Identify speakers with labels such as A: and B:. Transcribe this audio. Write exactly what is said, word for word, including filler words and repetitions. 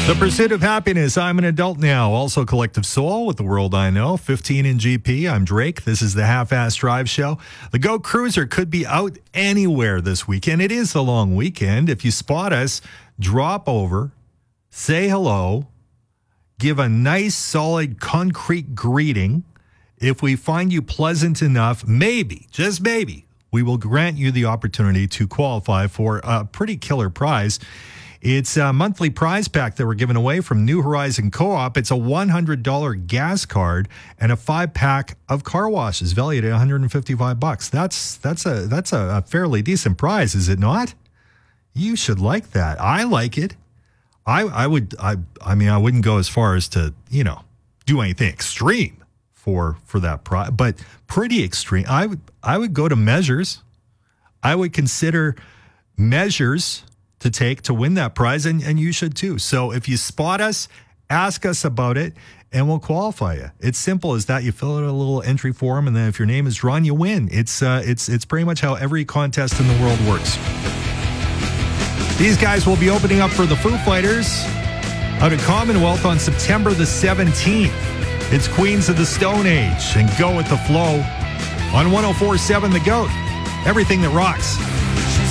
A: The Pursuit of Happiness. I'm an adult now. Also Collective Soul with The World I Know. fifteen in G P. I'm Drake. This is the Half-Ass Drive Show. The Go Cruiser could be out anywhere this weekend. It is a long weekend. If you spot us, drop over, say hello, give a nice, solid, concrete greeting. If we find you pleasant enough, maybe, just maybe, we will grant you the opportunity to qualify for a pretty killer prize. It's a monthly prize pack that we're giving away from New Horizon Co-op. It's a one hundred dollars gas card and a five-pack of car washes valued at one hundred fifty-five bucks. That's that's a that's a, a fairly decent prize, is it not? You should like that. I like it. I I would I I mean I wouldn't go as far as to, you know, do anything extreme for for that prize, but pretty extreme. I would I would go to measures. I would consider measures to take to win that prize, and, and you should too. So if you spot us, ask us about it, and we'll qualify you. It's simple as that. You fill out a little entry form, and then if your name is drawn, you win. It's uh, it's it's pretty much how every contest in the world works. These guys will be opening up for the Foo Fighters out at Commonwealth on September the seventeenth. It's Queens of the Stone Age and Go With The Flow on one oh four point seven The Goat. Everything that rocks.